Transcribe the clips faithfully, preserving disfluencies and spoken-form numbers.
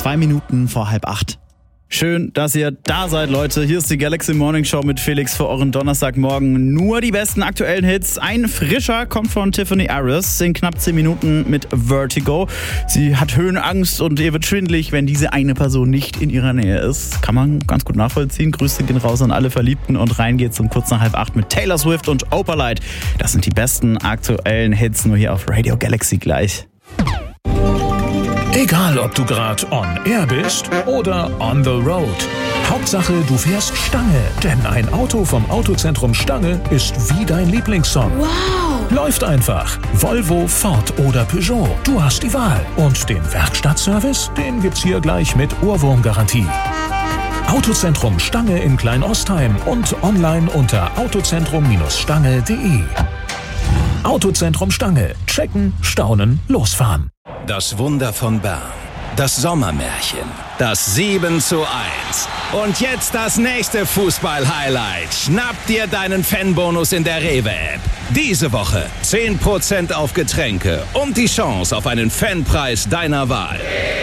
Zwei Minuten vor halb acht. Schön, dass ihr da seid, Leute. Hier ist die Galaxy Morning Show mit Felix für euren Donnerstagmorgen. Nur die besten aktuellen Hits. Ein frischer kommt von Tiffany Harris in knapp zehn Minuten mit Vertigo. Sie hat Höhenangst und ihr wird schwindelig, wenn diese eine Person nicht in ihrer Nähe ist. Kann man ganz gut nachvollziehen. Grüße gehen raus an alle Verliebten und rein geht's um kurz nach halb acht mit Taylor Swift und Opalite. Das sind die besten aktuellen Hits, nur hier auf Radio Galaxy gleich. Egal, ob du gerade on air bist oder on the road. Hauptsache, du fährst Stange. Denn ein Auto vom Autozentrum Stange ist wie dein Lieblingssong. Wow! Läuft einfach. Volvo, Ford oder Peugeot. Du hast die Wahl. Und den Werkstattservice, den gibt's hier gleich mit Ohrwurmgarantie. Autozentrum Stange in Kleinostheim und online unter autozentrum Stange punkt de. Autozentrum Stange. Checken, staunen, losfahren. Das Wunder von Bern. Das Sommermärchen. Das sieben zu eins. Und jetzt das nächste Fußball-Highlight. Schnapp dir deinen Fanbonus in der Rewe-App. Diese Woche zehn Prozent auf Getränke und die Chance auf einen Fanpreis deiner Wahl.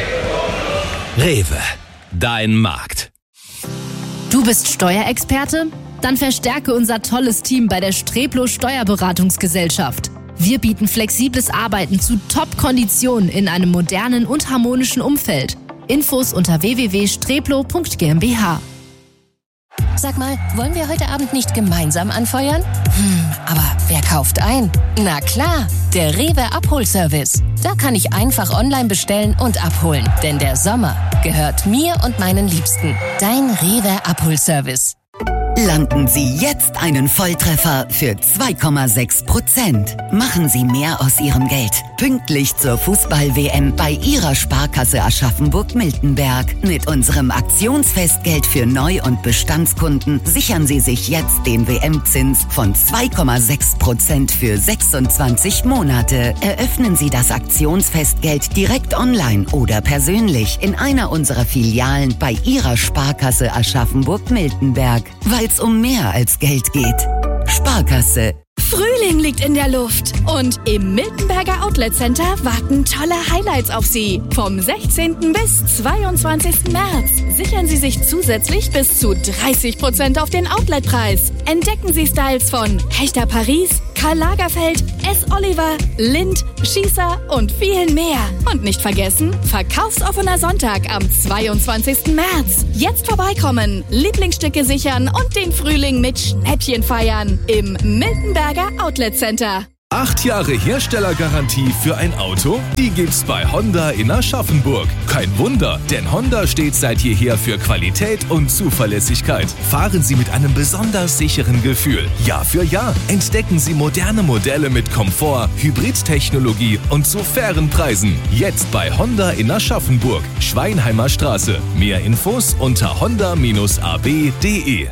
Rewe. Dein Markt. Du bist Steuerexperte? Dann verstärke unser tolles Team bei der Streplo Steuerberatungsgesellschaft. Wir bieten flexibles Arbeiten zu Top-Konditionen in einem modernen und harmonischen Umfeld. Infos unter w w w punkt streplo punkt g m b h. Sag mal, wollen wir heute Abend nicht gemeinsam anfeuern? Hm, aber wer kauft ein? Na klar, der Rewe Abholservice. Da kann ich einfach online bestellen und abholen. Denn der Sommer gehört mir und meinen Liebsten. Dein Rewe Abholservice. Landen Sie jetzt einen Volltreffer für zwei Komma sechs Prozent. Machen Sie mehr aus Ihrem Geld. Pünktlich zur Fußball-W M bei Ihrer Sparkasse Aschaffenburg-Miltenberg. Mit unserem Aktionsfestgeld für Neu- und Bestandskunden sichern Sie sich jetzt den W M-Zins von zwei Komma sechs Prozent für sechsundzwanzig Monate. Eröffnen Sie das Aktionsfestgeld direkt online oder persönlich in einer unserer Filialen bei Ihrer Sparkasse Aschaffenburg-Miltenberg. Weil es um mehr als Geld geht. Sparkasse. Frühling liegt in der Luft und im Miltenberger Outlet Center warten tolle Highlights auf Sie. Vom sechzehnten bis zweiundzwanzigsten März sichern Sie sich zusätzlich bis zu dreißig Prozent auf den Outletpreis. Entdecken Sie Styles von Hechter Paris, Karl Lagerfeld, S. Oliver, Lind, Schießer und vielen mehr. Und nicht vergessen, verkaufsoffener Sonntag am zweiundzwanzigsten März. Jetzt vorbeikommen, Lieblingsstücke sichern und den Frühling mit Schnäppchen feiern im Miltenberger Outlet Center. Acht Jahre Herstellergarantie für ein Auto? Die gibt's bei Honda in Aschaffenburg. Kein Wunder, denn Honda steht seit jeher für Qualität und Zuverlässigkeit. Fahren Sie mit einem besonders sicheren Gefühl. Jahr für Jahr entdecken Sie moderne Modelle mit Komfort, Hybridtechnologie und zu fairen Preisen. Jetzt bei Honda in Aschaffenburg, Schweinheimer Straße. Mehr Infos unter honda Bindestrich a b punkt de.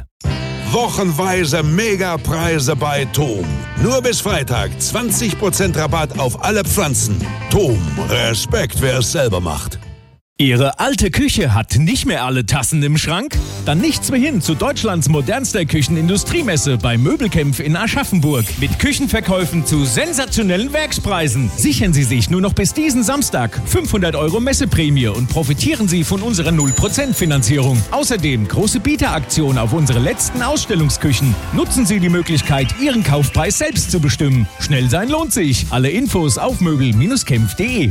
Wochenweise Megapreise bei Thom. Nur bis Freitag zwanzig Prozent Rabatt auf alle Pflanzen. Thom, Respekt, wer es selber macht. Ihre alte Küche hat nicht mehr alle Tassen im Schrank? Dann nichts mehr hin zu Deutschlands modernster Küchenindustriemesse bei Möbelkämpf in Aschaffenburg. Mit Küchenverkäufen zu sensationellen Werkspreisen. Sichern Sie sich nur noch bis diesen Samstag fünfhundert Euro Messeprämie und profitieren Sie von unserer null Prozent Finanzierung. Außerdem große Bieteraktion auf unsere letzten Ausstellungsküchen. Nutzen Sie die Möglichkeit, Ihren Kaufpreis selbst zu bestimmen. Schnell sein lohnt sich. Alle Infos auf möbel Bindestrich kämpf punkt de.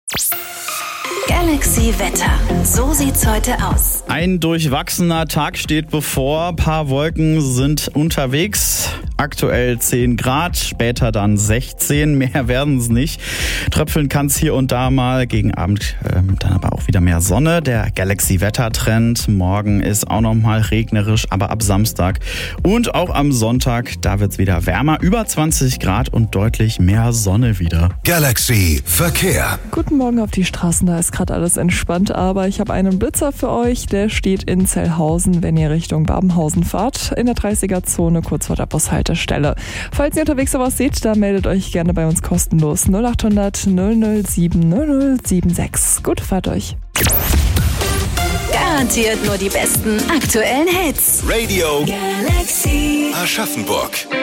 Galaxy Wetter. So sieht's heute aus. Ein durchwachsener Tag steht bevor. Ein paar Wolken sind unterwegs. Aktuell zehn Grad, später dann sechzehn. Mehr werden es nicht. Tröpfeln kann es hier und da mal. Gegen Abend ähm, dann aber auch wieder mehr Sonne. Der Galaxy-Wetter-Trend. Morgen ist auch noch mal regnerisch, aber ab Samstag und auch am Sonntag, da wird es wieder wärmer. Über zwanzig Grad und deutlich mehr Sonne wieder. Galaxy Verkehr. Guten Morgen auf die Straßen. Da ist gerade alles entspannt, aber ich habe einen Blitzer für euch. Der steht in Zellhausen, wenn ihr Richtung Babenhausen fahrt, in der dreißiger-Zone kurz vor der Bushaltestelle. Falls ihr unterwegs sowas seht, dann meldet euch gerne bei uns kostenlos null acht hundert null null sieben null null sieben sechs. Gute Fahrt euch. Garantiert nur die besten aktuellen Hits. Radio Galaxy Aschaffenburg.